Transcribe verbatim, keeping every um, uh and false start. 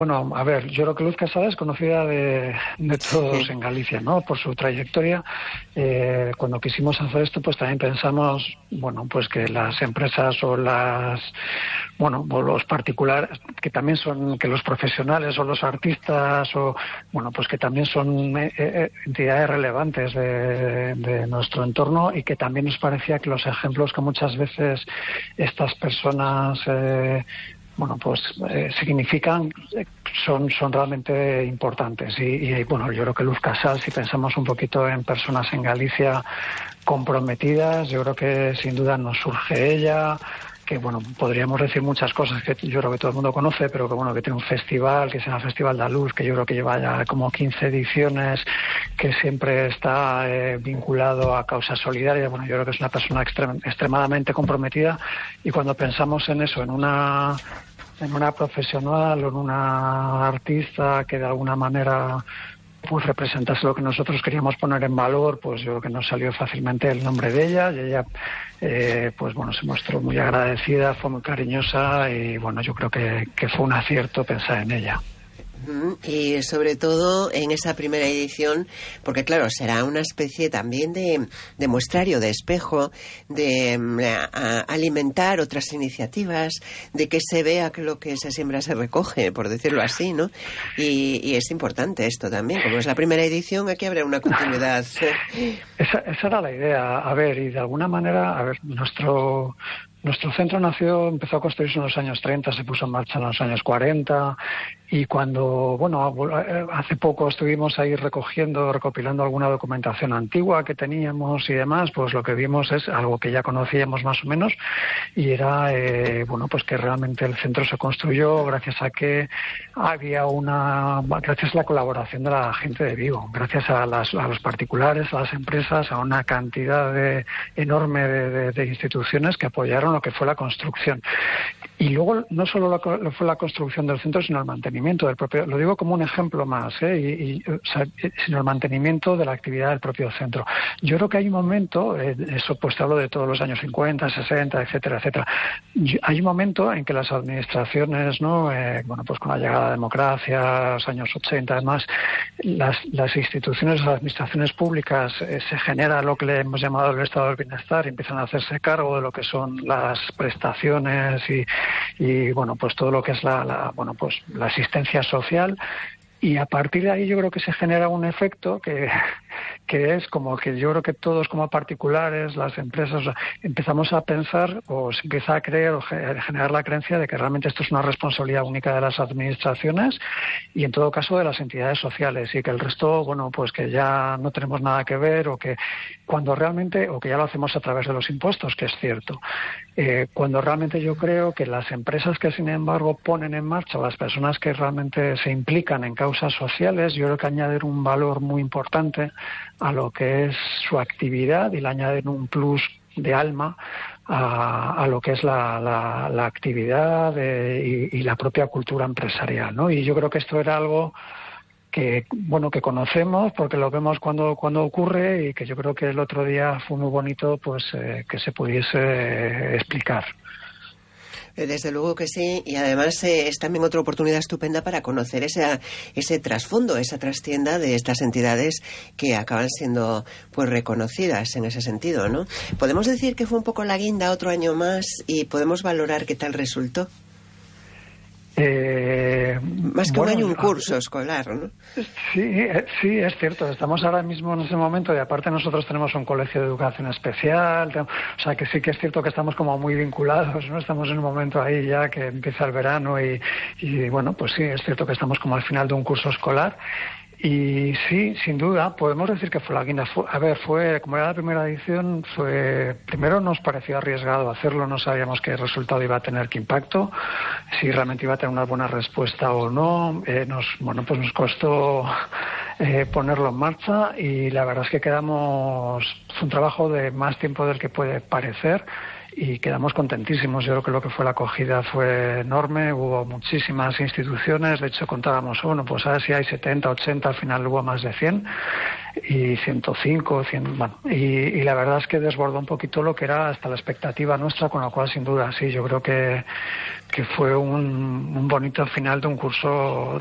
Bueno, a ver, yo creo que Luz Casal es conocida de, de todos en Galicia, ¿no? Por su trayectoria. Eh, cuando quisimos hacer esto, pues también pensamos, bueno, pues que las empresas o las, bueno, o los particulares, que también son, que los profesionales o los artistas, o, bueno, pues que también son eh, eh, entidades relevantes de, de nuestro entorno, y que también nos parecía que los ejemplos que muchas veces estas personas eh, bueno, pues eh, significan, son, son realmente importantes. Y, y bueno, yo creo que Luz Casal, si pensamos un poquito en personas en Galicia comprometidas, yo creo que sin duda nos surge ella, que bueno, podríamos decir muchas cosas que yo creo que todo el mundo conoce, pero que bueno, que tiene un festival, que se llama Festival da Luz, que yo creo que lleva ya como quince ediciones, que siempre está eh, vinculado a causas solidarias. Bueno, yo creo que es una persona extrem, extremadamente comprometida, y cuando pensamos en eso, en una en una profesional o en una artista que de alguna manera pues representase lo que nosotros queríamos poner en valor, pues yo creo que nos salió fácilmente el nombre de ella, y ella eh, pues bueno, se mostró muy agradecida, fue muy cariñosa, y bueno, yo creo que, que fue un acierto pensar en ella. Y sobre todo en esa primera edición, porque claro, será una especie también de, de muestrario, de espejo, de a, alimentar otras iniciativas, de que se vea que lo que se siembra se recoge, por decirlo así, ¿no? Y, y es importante esto también, como es la primera edición, aquí habrá una continuidad. esa, esa era la idea, a ver, y de alguna manera, a ver, nuestro... Nuestro centro nació, empezó a construirse en los años treinta, se puso en marcha en los años cuarenta, y cuando, bueno, hace poco estuvimos ahí recogiendo, recopilando alguna documentación antigua que teníamos y demás, pues lo que vimos es algo que ya conocíamos más o menos, y era, eh, bueno, pues que realmente el centro se construyó gracias a que había una, gracias a la colaboración de la gente de Vigo, gracias a, las, a los particulares, a las empresas, a una cantidad de, enorme de, de, de instituciones que apoyaron lo que fue la construcción. Y luego no solo la, fue la construcción del centro, sino el mantenimiento del propio, lo digo como un ejemplo más, ¿eh? y, y, o sea, sino el mantenimiento de la actividad del propio centro. Yo creo que hay un momento, eh, eso pues te hablo de todos los años cincuenta, sesenta, etcétera, etcétera. Yo, hay un momento en que las administraciones, ¿no? Eh, bueno, pues con la llegada de la democracia, los años ochenta, además, las, las instituciones, las administraciones públicas, eh, se genera lo que le hemos llamado el estado del bienestar, y empiezan a hacerse cargo de lo que son las prestaciones y, y bueno, pues todo lo que es la, la bueno, pues la asistencia social. Y a partir de ahí yo creo que se genera un efecto que, que es como que yo creo que todos como particulares, las empresas, empezamos a pensar, o se empieza a creer o generar la creencia de que realmente esto es una responsabilidad única de las administraciones, y en todo caso de las entidades sociales, y que el resto, bueno, pues que ya no tenemos nada que ver, o que cuando realmente, o que ya lo hacemos a través de los impuestos, que es cierto. Eh, cuando realmente yo creo que las empresas que sin embargo ponen en marcha, las personas que realmente se implican en causas sociales, yo creo que añaden un valor muy importante a lo que es su actividad, y le añaden un plus de alma a, a lo que es la, la, la actividad de, y, y la propia cultura empresarial, ¿no? Y yo creo que esto era algo que, bueno, que conocemos porque lo vemos cuando cuando ocurre, y que yo creo que el otro día fue muy bonito, pues eh, que se pudiese eh, explicar. Desde luego que sí, y además eh, es también otra oportunidad estupenda para conocer ese, ese trasfondo, esa trastienda de estas entidades que acaban siendo pues reconocidas en ese sentido, ¿no? Podemos decir que fue un poco la guinda otro año más, y podemos valorar qué tal resultó. Eh, Más que bueno, un año un curso escolar, ¿no? Sí, sí, es cierto. Estamos ahora mismo en ese momento, y aparte nosotros tenemos un colegio de educación especial, o sea que sí que es cierto que estamos como muy vinculados, ¿no? Estamos en un momento ahí ya que empieza el verano, y, y bueno, pues sí, es cierto que estamos como al final de un curso escolar. Y sí, sin duda, podemos decir que fue la guinda. Fue, a ver, fue, como era la primera edición, fue, primero nos pareció arriesgado hacerlo, no sabíamos qué resultado iba a tener, qué impacto, si realmente iba a tener una buena respuesta o no. Eh, nos, bueno, pues nos costó eh, ponerlo en marcha, y la verdad es que quedamos, fue un trabajo de más tiempo del que puede parecer, y quedamos contentísimos. Yo creo que lo que fue la acogida fue enorme, hubo muchísimas instituciones, de hecho contábamos, bueno, pues a ver si hay setenta, ochenta, al final hubo más de cien, y ciento cinco, cien, bueno, y, y la verdad es que desbordó un poquito lo que era hasta la expectativa nuestra, con lo cual sin duda sí, yo creo que, que fue un, un bonito final de un curso